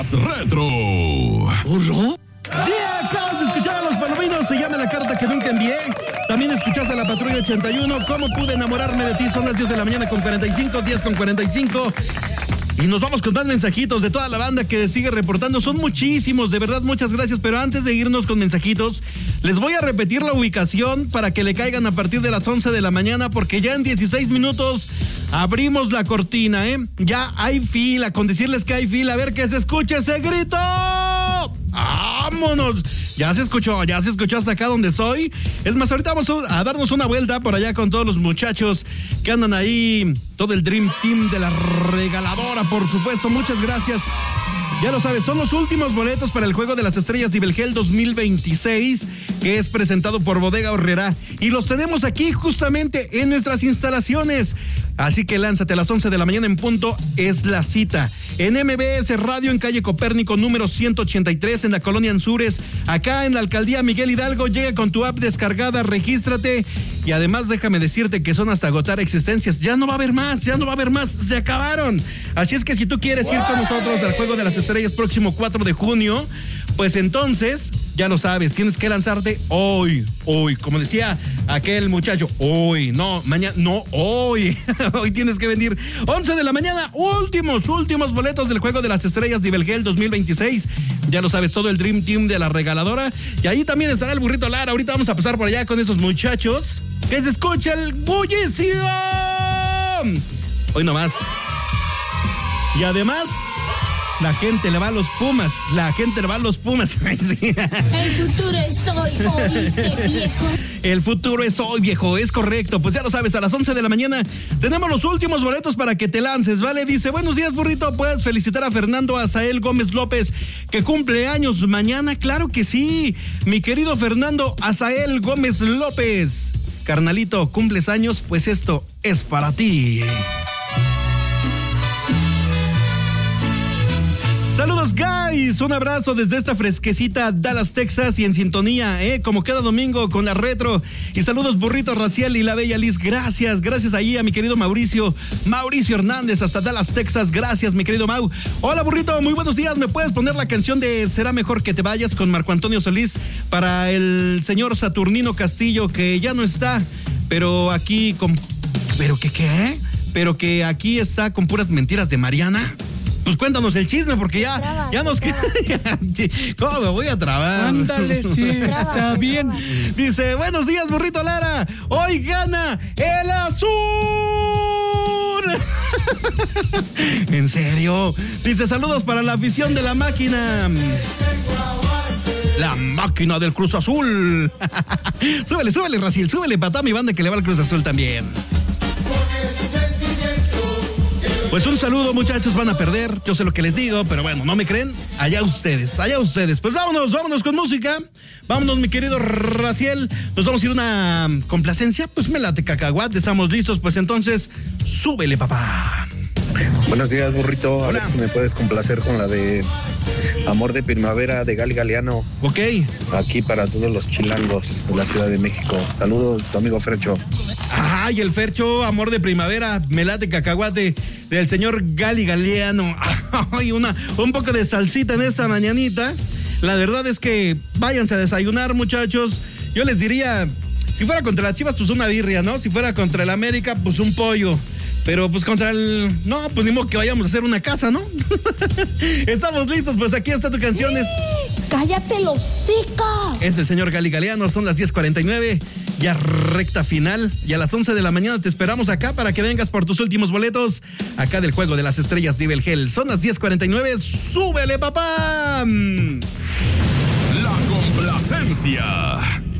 Retro. ¿Burro? Sí, acabas de escuchar a Los Palominos, se llama La Carta que Nunca Envié. También escuchaste a La Patrulla 81, ¿Cómo pude enamorarme de ti? Son las 10 de la mañana con 45, 10 con 45. Y nos vamos con más mensajitos de toda la banda que sigue reportando. Son muchísimos, de verdad, muchas gracias. Pero antes de irnos con mensajitos, les voy a repetir la ubicación para que le caigan a partir de las 11 de la mañana, porque ya en 16 minutos abrimos la cortina, ¿eh? Ya hay fila, con decirles que hay fila. A ver que se escuche ese grito. ¡Vámonos! Ya se escuchó hasta acá donde soy. Es más, ahorita vamos a darnos una vuelta por allá con todos los muchachos que andan ahí, todo el Dream Team de la regaladora, por supuesto. Muchas gracias. Ya lo sabes, son los últimos boletos para el Juego de las Estrellas Nivelgel 2026, que es presentado por Bodega Aurrerá. Y los tenemos aquí justamente en nuestras instalaciones. Así que lánzate a las 11 de la mañana en punto, es la cita. En MBS Radio, en calle Copérnico, número 183, en la colonia Anzures, acá en la alcaldía Miguel Hidalgo. Llega con tu app descargada, regístrate. Y además déjame decirte que son hasta agotar existencias. Ya no va a haber más, se acabaron. Así es que si tú quieres ir con nosotros al Juego de las Estrellas próximo 4 de junio, pues entonces, ya lo sabes, tienes que lanzarte hoy, como decía aquel muchacho, hoy, no, mañana, no, hoy, hoy tienes que venir, 11 de la mañana, últimos boletos del Juego de las Estrellas Nivelgel 2026, ya lo sabes, todo el Dream Team de la regaladora, y ahí también estará el burrito Lara. Ahorita vamos a pasar por allá con esos muchachos, que se escucha el bullicio, hoy nomás, y además, la gente le va a los Pumas. Sí. El futuro es hoy, ¿oíste, viejo? El futuro es hoy, viejo, es correcto. Pues ya lo sabes, a las 11 de la mañana tenemos los últimos boletos para que te lances, ¿vale? Dice, buenos días, burrito, ¿puedes felicitar a Fernando Azael Gómez López, que cumple años mañana? Claro que sí, mi querido Fernando Azael Gómez López. Carnalito, cumples años, pues esto es para ti. Saludos, guys, un abrazo desde esta fresquecita Dallas, Texas, y en sintonía, como cada domingo con la retro. Y saludos, burrito Raciel y la bella Liz, gracias ahí a mi querido Mauricio Hernández hasta Dallas, Texas, gracias mi querido Mau. Hola, burrito, muy buenos días, ¿me puedes poner la canción de Será Mejor Que Te Vayas con Marco Antonio Solís para el señor Saturnino Castillo, que ya no está, pero aquí con... ¿Pero qué? ¿Pero que aquí está con puras mentiras de Mariana? Pues cuéntanos el chisme, porque ya nos queda. ¿Cómo me voy a trabar? Ándale, sí, está bien. Dice, buenos días, burrito Lara. Hoy gana el azul. ¿En serio? Dice, saludos para la afición de la máquina. La máquina del Cruz Azul. Súbele, Raciel, súbele para toda mi banda que le va al Cruz Azul también. Pues un saludo, muchachos, van a perder, yo sé lo que les digo, pero bueno, ¿no me creen? Allá ustedes. Pues vámonos con música. Vámonos, mi querido Raciel. Nos vamos a ir a una complacencia. Pues me late cacahuate, estamos listos. Pues entonces, súbele, papá. Buenos días, burrito. Hola. A ver si me puedes complacer con la de Amor de Primavera de Gali Galeano. Ok. Aquí para todos los chilangos de la Ciudad de México. Saludos, tu amigo Fercho. Ajá, y el Fercho, Amor de Primavera, me late cacahuate del señor Gali Galeano. Ay, un poco de salsita en esta mañanita. La verdad es que váyanse a desayunar, muchachos. Yo les diría, si fuera contra las Chivas, pues una birria, ¿no? Si fuera contra el América, pues un pollo. Pero pues contra el... No, pues ni modo que vayamos a hacer una casa, ¿no? Estamos listos, pues aquí está tu canción. ¡Cállate los hocico! Es el señor Gali Galeano, son las 10:49, ya recta final. Y a las 11 de la mañana te esperamos acá para que vengas por tus últimos boletos. Acá del Juego de las Estrellas Nivelgel. Son las 10:49, ¡súbele, papá! La complacencia.